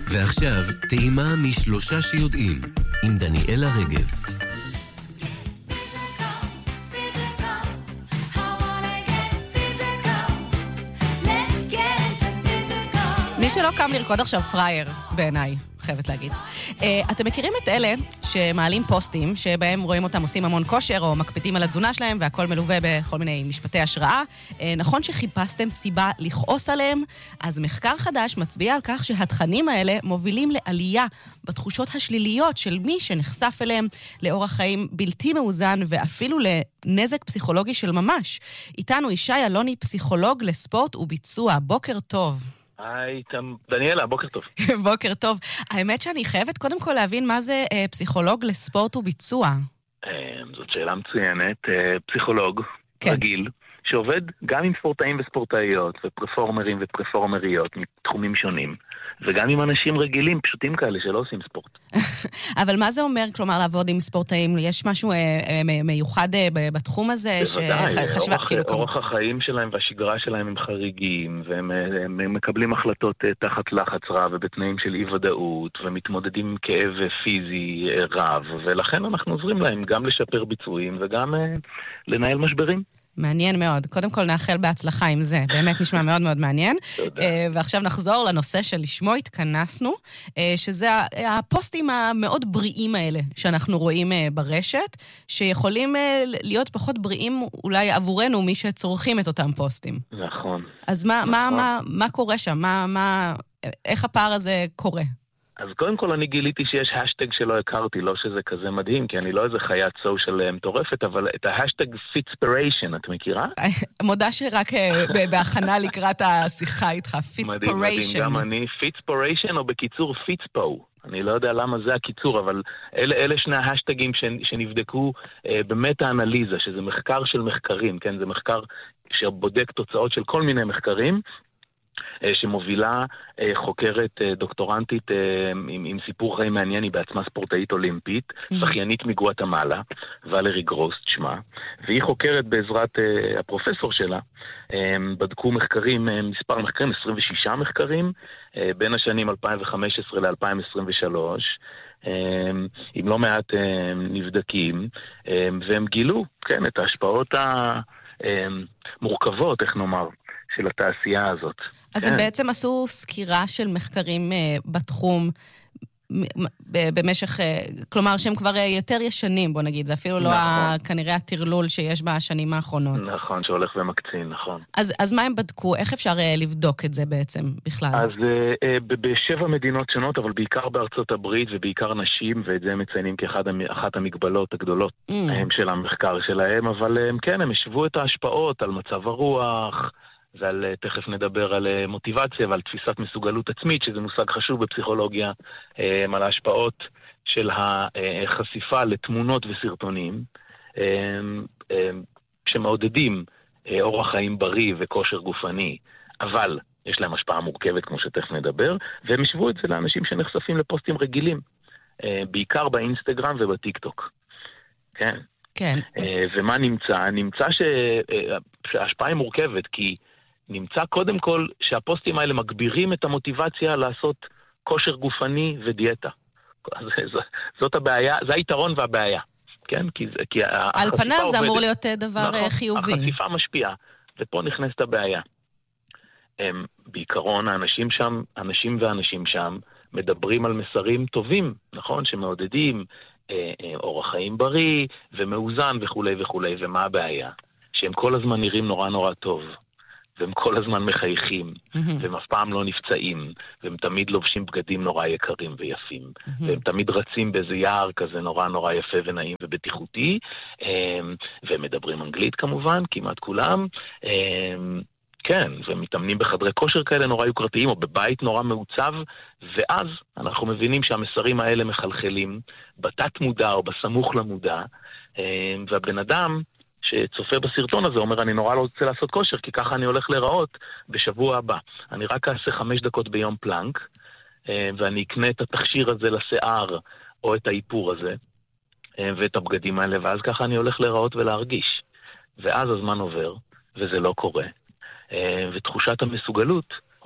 ועכשיו, טעימה משלושה שיודעים, עם דניאלה רגב. מי שלא קם לרקוד עכשיו פרייר, בעיניי, חייבת להגיד. אתם מכירים את אלה שמעלים פוסטים, שבהם רואים אותם עושים המון כושר, או מקפידים על התזונה שלהם, והכל מלווה בכל מיני משפטי השראה. נכון שחיפשתם סיבה לכעוס עליהם, אז מחקר חדש מצביע על כך שהתכנים האלה מובילים לעלייה בתחושות השליליות של מי שנחשף אליהם, לאורח חיים בלתי מאוזן, ואפילו לנזק פסיכולוגי של ממש. איתנו ישי אלוני, פסיכולוג לספורט וביצוע. בוקר טוב. היי, דניאלה, בוקר טוב. בוקר טוב. האמת שאני חייבת קודם כל להבין מה זה פסיכולוג לספורט וביצוע. זאת שאלה מצוינת. פסיכולוג רגיל, שעובד גם עם ספורטאים וספורטאיות, ופרפורמרים ופרפורמריות מתחומים שונים, וגם עם אנשים רגילים, פשוטים כאלה, שלא עושים ספורט. אבל מה זה אומר, כלומר, לעבוד עם ספורטאים? יש משהו מיוחד בתחום הזה? בוודאי, אורח החיים שלהם והשגרה שלהם הם חריגים, והם מקבלים החלטות תחת לחץ רב, ובתנאים של אי-ודאות, ומתמודדים עם כאב פיזי רב, ולכן אנחנו עוזרים להם גם לשפר ביצועים, וגם לנהל משברים. מעניין מאוד. קודם כל נאחל בהצלחה עם זה. באמת נשמע מאוד מאוד מעניין. ועכשיו נחזור לנושא שלשמו התכנסנו, שזה הפוסטים המאוד בריאים האלה שאנחנו רואים ברשת, שיכולים להיות פחות בריאים אולי עבורנו מי שצורכים את אותם פוסטים. נכון. אז מה קורה שם? איך הפער הזה קורה? אז קודם כל אני גיליתי שיש השטג שלא הכרתי, לא שזה כזה מדהים, כי אני לא איזה חיית סושיאל מטורפת, אבל את ההשטג פיטספיריישן, את מכירה? מודה שרק בהכנה לקראת השיחה איתך, פיטספיריישן. מדהים, גם אני, פיטספיריישן או בקיצור פיטספו. אני לא יודע למה זה הקיצור, אבל אלה שני ההשטגים שנבדקו במטה-אנליזה, שזה מחקר של מחקרים, כן? זה מחקר שבודק תוצאות של כל מיני מחקרים, שמובילה חוקרת דוקטורנטית עם סיפור חיים מעניין, היא בעצמה ספורטאית אולימפית, שחיינית מגואטמלה, ולרי גרוסט שמה, והיא חוקרת בעזרת הפרופסור שלה, בדקו מחקרים, מספר מחקרים, 26 מחקרים, בין השנים 2015 ל-2023, עם לא מעט נבדקים, והם גילו, כן, את ההשפעות המורכבות, איך נאמר, של התעשייה הזאת. אז הם בעצם עשו סקירה של מחקרים בתחום במשך, כלומר שהם כבר יותר ישנים, בוא נגיד, זה אפילו לא כנראה התרלול שיש בשנים האחרונות. נכון, שהולך ומקצין, נכון. אז מה הם בדקו? איך אפשר לבדוק את זה בעצם בכלל? אז ב7 מדינות שונות, אבל בעיקר בארצות הברית ובעיקר נשים, ואת זה הם מציינים כאחת המגבלות הגדולות של המחקר שלהם, אבל כן, הם השוו את ההשפעות על מצב הרוח, ועל, תכף נדבר על מוטיבציה ועל תפיסת מסוגלות עצמית, שזה מושג חשוב בפסיכולוגיה, על ההשפעות של החשיפה לתמונות וסרטונים, שמעודדים אורח חיים בריא וכושר גופני, אבל יש להם השפעה מורכבת, כמו שתכף נדבר, והם ישבו את זה לאנשים שנחשפים לפוסטים רגילים, בעיקר באינסטגרם ובטיק טוק. כן. כן. ומה נמצא? נמצא שההשפעה היא מורכבת, כי נמצא קודם כל שהפוסטים האלה מגבירים את המוטיבציה לעשות כושר גופני ודיאטה. זאת הבעיה, זה היתרון והבעיה. כן? כי על פניו זה אמור להיות דבר חיובי. החשיפה משפיעה, ופה נכנסת הבעיה. בעיקרון, האנשים והאנשים שם מדברים על מסרים טובים, נכון? שמעודדים אורח חיים בריא ומאוזן וכולי וכולי, ומה הבעיה? שהם כל הזמן נראים נורא נורא טוב, והם כל הזמן מחייכים, והם אף פעם לא נפצעים, והם תמיד לובשים בגדים נורא יקרים ויפים, והם תמיד רצים באיזה יער כזה נורא נורא יפה ונעים ובטיחותי, והם מדברים אנגלית כמובן, כמעט כולם, כן, ומתאמנים בחדרי כושר כאלה נורא יוקרתיים, או בבית נורא מעוצב, ואז אנחנו מבינים שהמסרים האלה מחלחלים בתת מודע או בסמוך למודע, והבן אדם שצופה בסרטון הזה אומר, אני נורא לא רוצה לעשות כושר, כי ככה אני הולך להיראות בשבוע הבא. אני רק אעשה 5 דקות ביום פלנק, ואני אקנה את התכשיר הזה לשיער, או את האיפור הזה, ואת הבגדים האלה, ואז ככה אני הולך להיראות ולהרגיש. ואז הזמן עובר, וזה לא קורה. ותחושת המסוגלות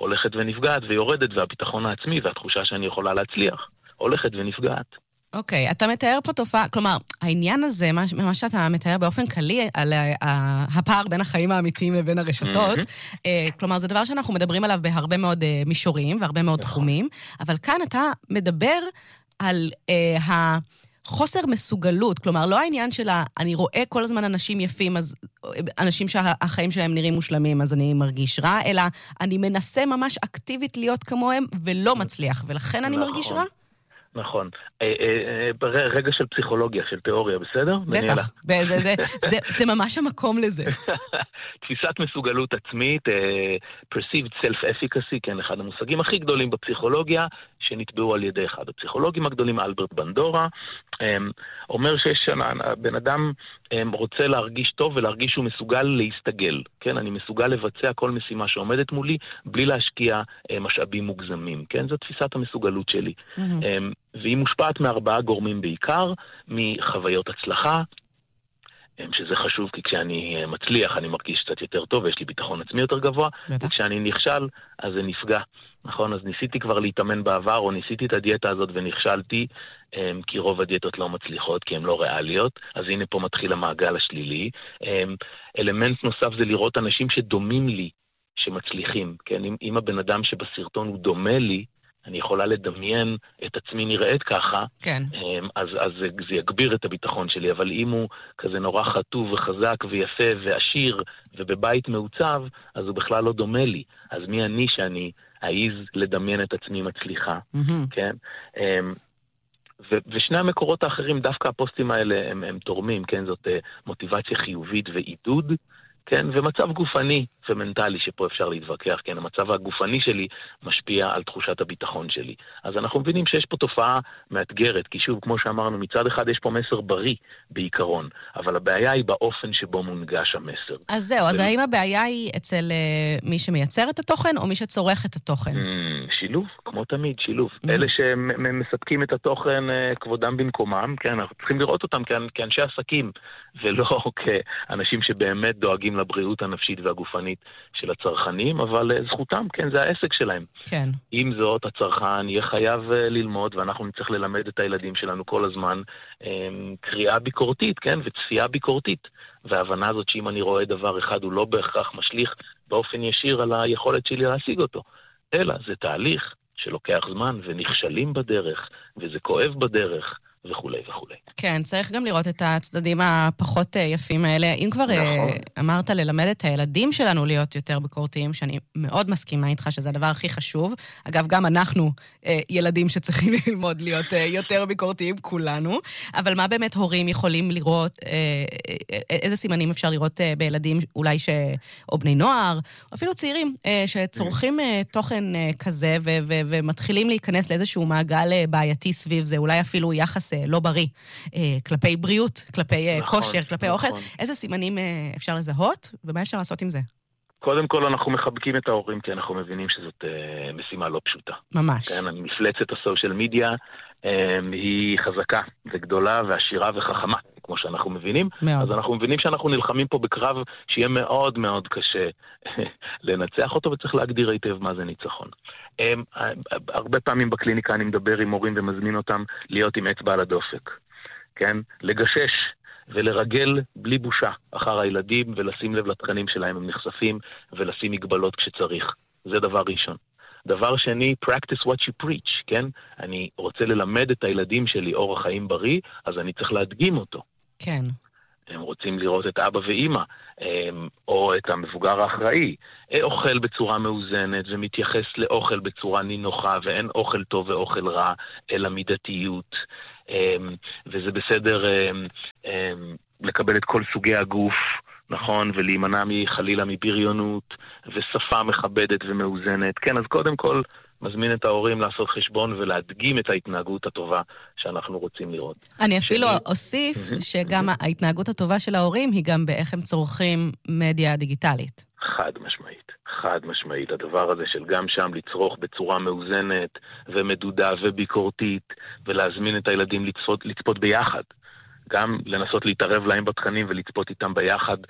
הולכת ונפגעת ויורדת, והביטחון העצמי והתחושה שאני יכולה להצליח הולכת ונפגעת. אוקיי, אתה מתאר פה תופעה, כלומר, העניין הזה, מה שאתה מתאר באופן כללי, על הפער בין החיים האמיתיים לבין הרשתות, כלומר, זה דבר שאנחנו מדברים עליו בהרבה מאוד מישורים והרבה מאוד תחומים, אבל כאן אתה מדבר על חוסר מסוגלות, כלומר, לא העניין שלה, אני רואה כל הזמן אנשים יפים, אז אנשים שהחיים שלהם נראים מושלמים, אז אני מרגיש רע, אלא אני מנסה ממש אקטיבית להיות כמוהם ולא מצליח, ולכן אני מרגיש רע? נכון. רגע של פסיכולוגיה, של תיאוריה, בסדר? בטח, זה ממש המקום לזה. תפיסת מסוגלות עצמית, perceived self-efficacy, כן, אחד המושגים הכי גדולים בפסיכולוגיה, שנטבעו על ידי אחד הפסיכולוגים הגדולים, אלברט בנדורה, אומר בן אדם רוצה להרגיש טוב ולהרגיש שהוא מסוגל להסתגל, כן, אני מסוגל לבצע כל משימה שעומדת מולי, בלי להשקיע משאבים מוגזמים, כן, זו תפיסת המסוגלות שלי. והיא מושפעת מארבעה גורמים בעיקר, מחוויות הצלחה, שזה חשוב כי כשאני מצליח אני מרגיש קצת יותר טוב ויש לי ביטחון עצמי יותר גבוה, וכשאני נכשל אז זה נפגע, נכון? אז ניסיתי כבר להתאמן בעבר או ניסיתי את הדיאטה הזאת ונכשלתי, כי רוב הדיאטות לא מצליחות, כי הן לא ריאליות, אז הנה פה מתחיל המעגל השלילי. אלמנט נוסף זה לראות אנשים שדומים לי, שמצליחים, כן? אם הבן אדם שבסרטון הוא דומה לי, אני יכולה לדמיין את עצמי נראית ככה, כן. אז זה יגביר את הביטחון שלי, אבל אם הוא כזה נורא חטוב וחזק ויפה ועשיר ובבית מעוצב, אז הוא בכלל לא דומה לי. אז מי אני שאני אעיז לדמיין את עצמי מצליחה, כן? ושני המקורות האחרים, דווקא הפוסטים האלה הם תורמים, כן? זאת מוטיבציה חיובית ועידוד, כן, ומצב גופני ומנטלי שפה אפשר להתווכח, כן, המצב הגופני שלי משפיע על תחושת הביטחון שלי. אז אנחנו מבינים שיש פה תופעה מאתגרת, כי שוב, כמו שאמרנו, מצד אחד יש פה מסר בריא בעיקרון, אבל הבעיה היא באופן שבו מונגש המסר. אז זהו, אז האם הבעיה היא אצל מי שמייצר את התוכן או מי שצורך את התוכן? שילוב, כמו תמיד, שילוב. אלה שמספקים את התוכן כבודם במקומם, כן, אנחנו צריכים לראות אותם כאנשי עסקים, ולא כאנשים שבאמת דואגים לבריאות הנפשית והגופנית של הצרכנים, אבל זכותם, כן, זה העסק שלהם. כן. עם זאת, הצרכן יהיה חייב ללמוד, ואנחנו נצטרך ללמד את הילדים שלנו כל הזמן קריאה ביקורתית, כן, וצפייה ביקורתית. וההבנה הזאת שאם אני רואה דבר אחד, הוא לא בהכרח משליך באופן ישיר על היכולת שלי להשיג אותו. אלא זה תהליך שלוקח זמן, ונכשלים בדרך, וזה כואב בדרך, וכולי וכולי. כן, צריך גם לראות את הצדדים הפחות יפים האלה. אם כבר אמרת ללמד את הילדים שלנו להיות יותר ביקורתיים, שאני מאוד מסכימה איתך שזה הדבר הכי חשוב. אגב, גם אנחנו ילדים שצריכים ללמוד להיות יותר ביקורתיים, כולנו. אבל מה באמת הורים יכולים לראות, איזה סימנים אפשר לראות בילדים אולי או בני נוער, או אפילו צעירים, שצורכים תוכן כזה ומתחילים להיכנס לאיזשהו מעגל בעייתי סביב זה, אולי אפילו יחס לא בריא, כלפי בריאות, כלפי כושר, כלפי אוכל. איזה סימנים אפשר לזהות, ומה אפשר לעשות עם זה? קודם כל אנחנו מחבקים את ההורים, כי אנחנו מבינים שזאת משימה לא פשוטה. ממש. כן, מפלצת הסושיאל מדיה היא חזקה וגדולה ועשירה וחכמה, כמו שאנחנו מבינים. מאוד. אז אנחנו מבינים שאנחנו נלחמים פה בקרב שיהיה מאוד מאוד קשה לנצח אותו, וצריך להגדיר היטב מה זה ניצחון. הרבה פעמים בקליניקה אני מדבר עם הורים ומזמין אותם להיות עם אצבע על הדופק. כן? לגשש ולרגל בלי בושה אחר הילדים ולשים לב לתכנים שלהם הם נחשפים ולשים מגבלות כשצריך. זה דבר ראשון. דבר שני, practice what you preach, כן? אני רוצה ללמד את הילדים שלי אורח חיים בריא, אז אני צריך להדגים אותו. כן. הם רוצים לראות את אבא ואמא, או את המבוגר האחראי, אוכל בצורה מאוזנת ומתייחס לאוכל בצורה נינוחה, ואין אוכל טוב ואוכל רע, אלא מידתיות. וזה בסדר לקבל את כל סוגי הגוף, נכון, ולהימנע חלילה מבריונות, ושפה מכבדת ומאוזנת. כן, אז קודם כל מזמין את ההורים לעשות חשבון ולהדגים את ההתנהגות הטובה שאנחנו רוצים לראות. אני אפילו אוסיף שגם ההתנהגות הטובה של ההורים היא גם באיך הם צורכים מדיה דיגיטלית. חד משמעית. חד משמעית. הדבר הזה של גם שם לצרוך בצורה מאוזנת ומדודה וביקורתית, ולהזמין את הילדים לצפות ביחד. גם לנסות להתערב להם בתכנים ולצפות איתם ביחד,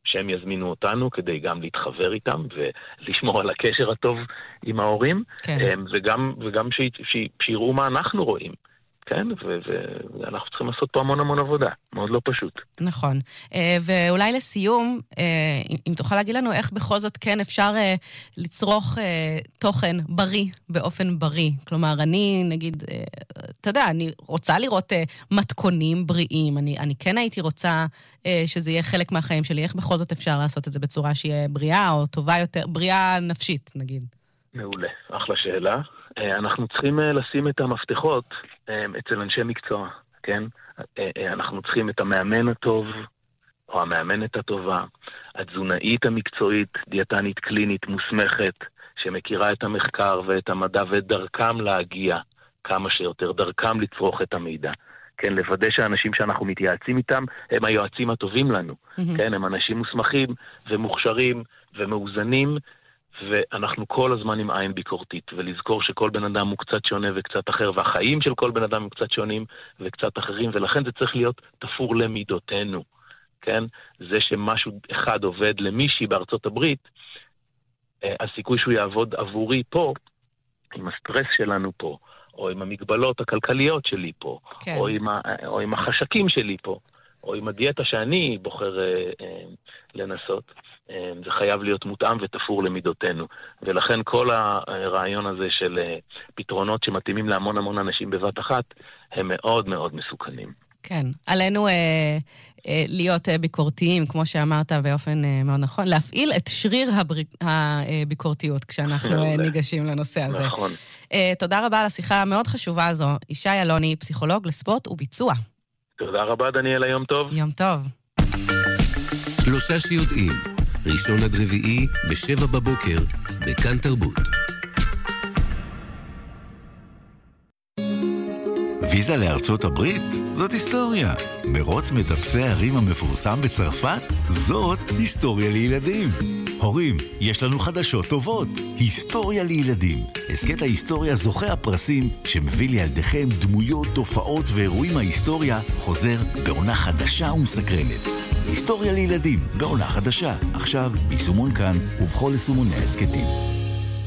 שהם יזמינו אותנו כדי גם להתחבר איתם ולשמור על הקשר הטוב עם ההורים, כן. וגם שיראו מה אנחנו רואים. כן, ואנחנו צריכים לעשות פה המון עבודה, מאוד לא פשוט. נכון. ואולי לסיום, אם תוכל להגיד לנו איך בכל זאת כן אפשר לצרוך תוכן בריא באופן בריא. כלומר, אני נגיד, אתה יודע, אני רוצה לראות מתכונים בריאים, אני כן הייתי רוצה שזה יהיה חלק מהחיים שלי, איך בכל זאת אפשר לעשות את זה בצורה שיהיה בריאה או טובה יותר, בריאה נפשית, נגיד. מעולה, אחלה שאלה. אנחנו צריכים לשים את המפתחות אצל אנשי מקצוע, כן? אנחנו צריכים את המאמן הטוב, או המאמנת הטובה, התזונאית המקצועית, דיאטנית קלינית מוסמכת, שמכירה את המחקר ואת המדע ואת דרכם להגיע כמה שיותר, דרכם לצרוך את המידע. כן, לוודא שהאנשים שאנחנו מתייעצים איתם, הם היועצים הטובים לנו. כן, הם אנשים מוסמכים ומוכשרים ומאוזנים, ואנחנו כל הזמן עם עין ביקורתית, ולזכור שכל בן אדם הוא קצת שונה וקצת אחר, והחיים של כל בן אדם הם קצת שונים וקצת אחרים, ולכן זה צריך להיות תפור למידותינו, כן? זה שמשהו אחד עובד למישהי בארצות הברית, הסיכוי שהוא יעבוד עבורי פה, עם הסטרס שלנו פה, או עם המגבלות הכלכליות שלי פה, כן. או עם החשקים שלי פה, או עם הדיאטה שאני בוחר לנסות, זה חייב להיות מותאם ותפור למידותינו. ולכן כל הרעיון הזה של פתרונות שמתאימים להמון אנשים בבת אחת, הם מאוד מאוד מסוכנים. כן, עלינו להיות ביקורתיים, כמו שאמרת באופן מאוד נכון, להפעיל את שריר הביקורתיות כשאנחנו ניגשים לנושא הזה. נכון. תודה רבה על השיחה המאוד חשובה הזו. ישי אלוני, פסיכולוג לספורט וביצוע. תודה רבה, דניאלה, יום טוב. יום טוב. שלושה שיודעים, ראשון עד רביעי, ב7 בבוקר, בכאן תרבות. ויזה לארצות הברית? זאת היסטוריה. מרוץ מטפסי הערים המפורסם בצרפת? זאת היסטוריה לילדים. הורים, יש לנו חדשות טובות. היסטוריה לילדים. הסקט ההיסטוריה זוכה הפרסים שמביא לילדיכם דמויות, תופעות ואירועים מההיסטוריה חוזר בעונה חדשה ומסקרנת. היסטוריה לילדים בעונה חדשה. עכשיו ביישומון כאן ובכל יישומוני ההסקטים.